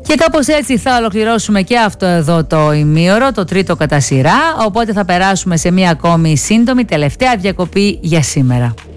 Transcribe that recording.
Και κάπως έτσι θα ολοκληρώσουμε και αυτό εδώ το ημίωρο, το τρίτο κατά σειρά. Οπότε θα περάσουμε σε μία ακόμη σύντομη τελευταία διακοπή για σήμερα.